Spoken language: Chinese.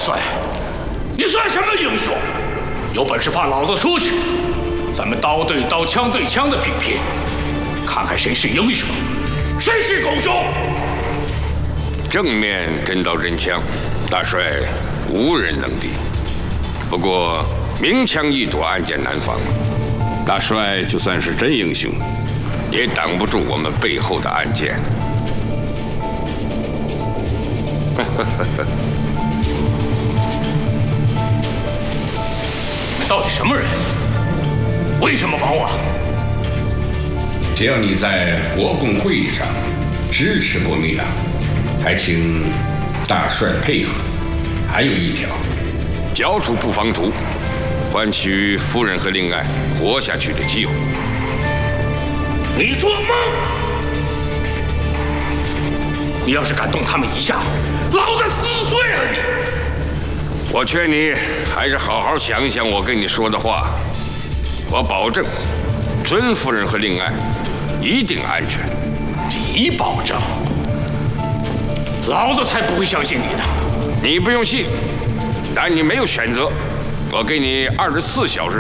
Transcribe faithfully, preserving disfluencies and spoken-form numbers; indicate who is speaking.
Speaker 1: 帅，你算什么英雄？有本事放老子出去，咱们刀对刀、枪对枪的拼拼，看看谁是英雄，谁是狗熊。
Speaker 2: 正面真刀真枪，大帅无人能敌。不过明枪易躲，暗箭难防。大帅就算是真英雄，也挡不住我们背后的暗箭。
Speaker 1: 你到底什么人？为什么帮我？
Speaker 3: 只要你在国共会议上支持国民党，还请大帅配合。还有一条，
Speaker 2: 交出布防图，换取夫人和令爱活下去的机会。
Speaker 1: 你做梦！你要是敢动他们一下，老子撕碎了你！
Speaker 2: 我劝你还是好好想想我跟你说的话。我保证，尊夫人和令爱一定安全。
Speaker 1: 你保证？老子才不会相信你呢！
Speaker 2: 你不用信，但你没有选择。我给你二十四小时